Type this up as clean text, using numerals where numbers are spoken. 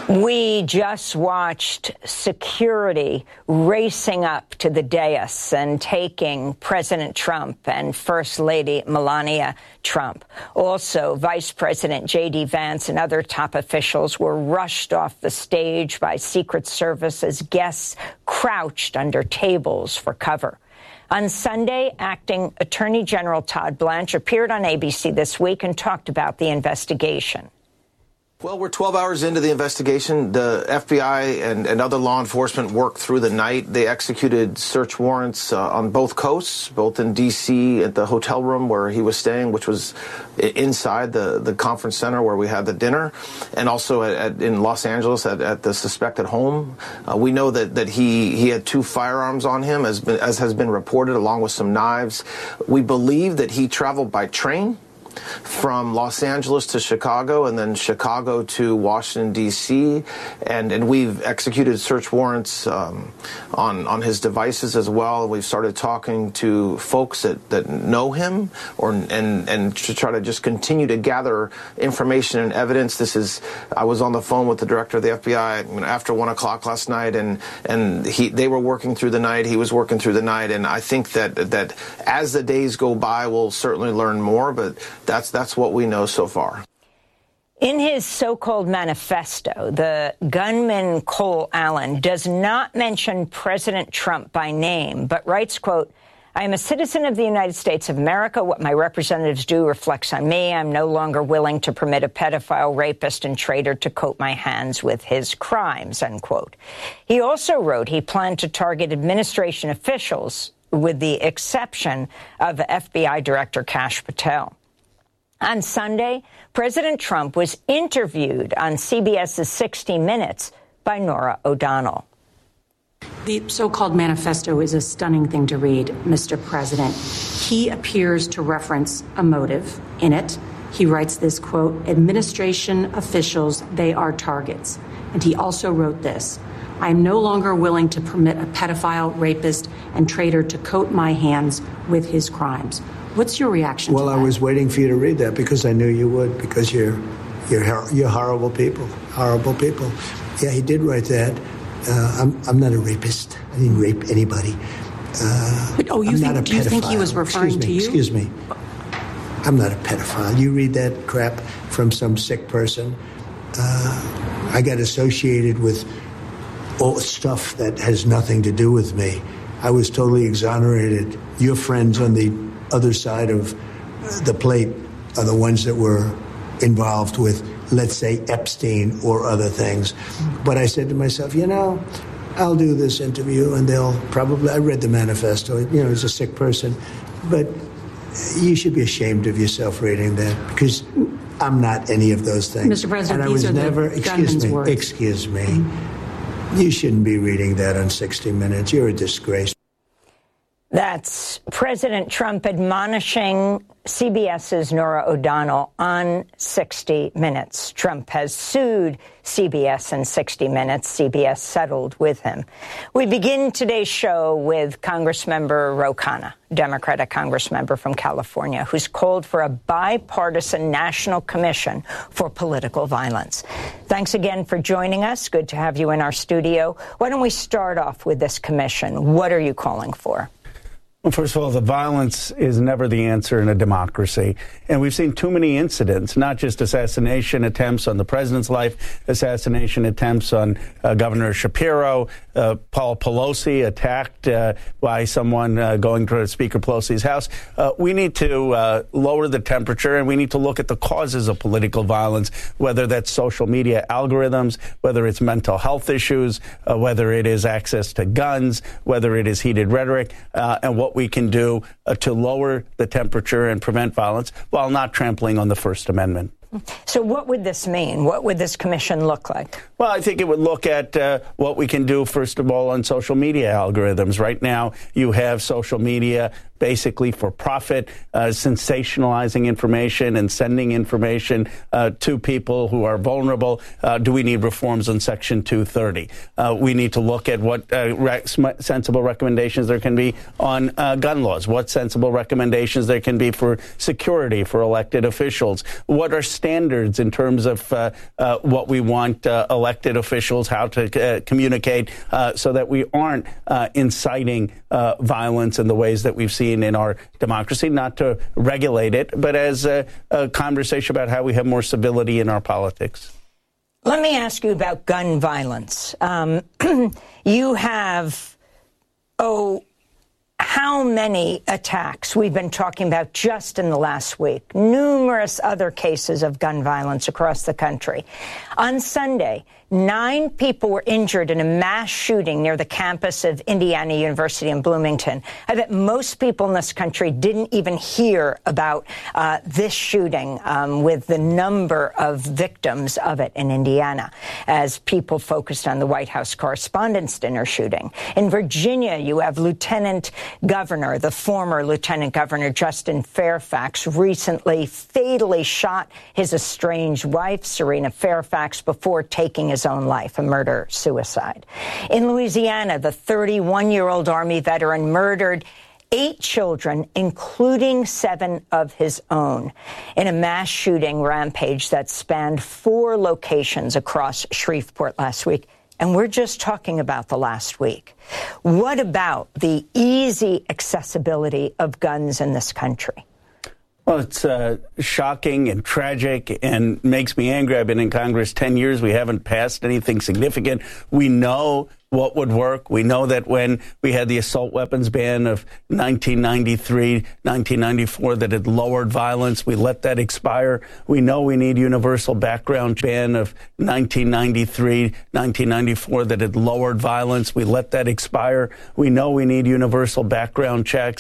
We just watched security racing up to the dais and taking President Trump and First Lady Melania Trump. Also, Vice President J.D. Vance and other top officials were rushed off the stage by Secret Service as guests crouched under tables for cover. On Sunday, Acting Attorney General Todd Blanche appeared on ABC This Week and talked about the investigation. Well, we're 12 hours into the investigation. The FBI and other law enforcement worked through the night. They executed search warrants on both coasts, both in D.C. at the hotel room where he was staying, which was inside the conference center where we had the dinner, and also in Los Angeles at the suspected home. We know that he had 2 firearms on him, as has been reported, along with some knives. We believe that he traveled by train from Los Angeles to Chicago and then Chicago to Washington, D.C. And we've executed search warrants on his devices as well. We've started talking to folks that know him and to try to just continue to gather information and evidence. I was on the phone with the director of the FBI after 1 o'clock last night, and they were working through the night. He was working through the night. And I think that as the days go by, we'll certainly learn more, but that's what we know so far. In his so-called manifesto, the gunman Cole Allen does not mention President Trump by name, but writes, quote, "I am a citizen of the United States of America. What my representatives do reflects on me. I'm no longer willing to permit a pedophile, rapist, and traitor to coat my hands with his crimes," unquote. He also wrote he planned to target administration officials, with the exception of FBI Director Kash Patel. On Sunday, President Trump was interviewed on CBS's 60 Minutes by Norah O'Donnell. The so-called manifesto is a stunning thing to read, Mr. President. He appears to reference a motive in it. He writes this, quote, "Administration officials, they are targets." And he also wrote this, "I am no longer willing to permit a pedophile, rapist, and traitor to coat my hands with his crimes." What's your reaction to that? Well, I was waiting for you to read that because I knew you would, because you're horrible people, horrible people. Yeah, he did write that. I'm not a rapist. I didn't rape anybody. Do you think he was referring to you? Excuse me. I'm not a pedophile. You read that crap from some sick person. I got associated with all stuff that has nothing to do with me. I was totally exonerated. Your friends on the other side of the plate are the ones that were involved with, let's say, Epstein or other things. But I said to myself, I'll do this interview and I read the manifesto, as a sick person, but you should be ashamed of yourself reading that because I'm not any of those things. Mr. President, and I was never, excuse me, you shouldn't be reading that on 60 Minutes. You're a disgrace. That's President Trump admonishing CBS's Norah O'Donnell on 60 Minutes. Trump has sued CBS and 60 Minutes. CBS settled with him. We begin today's show with Congressmember Ro Khanna, Democratic Congressmember from California, who's called for a bipartisan national commission for political violence. Thanks again for joining us. Good to have you in our studio. Why don't we start off with this commission? What are you calling for? Well, first of all, the violence is never the answer in a democracy. And we've seen too many incidents, not just assassination attempts on the president's life, assassination attempts on Governor Shapiro, Paul Pelosi attacked by someone going to Speaker Pelosi's house. We need to lower the temperature, and we need to look at the causes of political violence, whether that's social media algorithms, whether it's mental health issues, whether it is access to guns, whether it is heated rhetoric, and what we can do to lower the temperature and prevent violence while not trampling on the First Amendment. So what would this mean? What would this commission look like? Well, I think it would look at what we can do, first of all, on social media algorithms. Right now, you have social media basically for profit, sensationalizing information and sending information to people who are vulnerable? Do we need reforms on Section 230? We need to look at what sensible recommendations there can be on gun laws, what sensible recommendations there can be for security for elected officials. What are standards in terms of what we want elected officials, how to communicate so that we aren't inciting violence in the ways that we've seen in our democracy, not to regulate it, but as a conversation about how we have more civility in our politics. Let me ask you about gun violence. You have, how many attacks we've been talking about just in the last week, numerous other cases of gun violence across the country. On Sunday, 9 people were injured in a mass shooting near the campus of Indiana University in Bloomington. I bet most people in this country didn't even hear about this shooting with the number of victims of it in Indiana as people focused on the White House Correspondents' Dinner shooting. In Virginia, you have the former Lieutenant Governor Justin Fairfax recently fatally shot his estranged wife, Serena Fairfax, before taking his own life, a murder-suicide. In Louisiana, the 31-year-old Army veteran murdered 8 children, including 7 of his own, in a mass shooting rampage that spanned 4 locations across Shreveport last week. And we're just talking about the last week. What about the easy accessibility of guns in this country? Well, it's shocking and tragic and makes me angry. I've been in Congress 10 years. We haven't passed anything significant. We know what would work. We know that when we had the assault weapons ban of 1993, 1994, that it lowered violence. We let that expire. We know we need universal background ban of 1993, 1994, that it lowered violence. We let that expire. We know we need universal background checks.